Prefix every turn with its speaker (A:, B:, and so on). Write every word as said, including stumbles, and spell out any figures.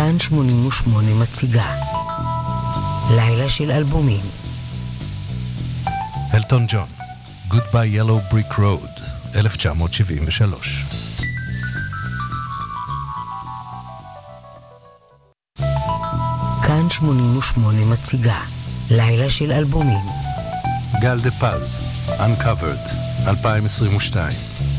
A: כאן שמונים ושמונה מציגה לילה של אלבומים.
B: אלטון ג'ון, Goodbye Yellow Brick Road, אלף תשע מאות שבעים ושלוש.
A: כאן שמונים ושמונה מציגה לילה של אלבומים.
B: גל דה פז, Uncovered, אלפיים עשרים ושתיים.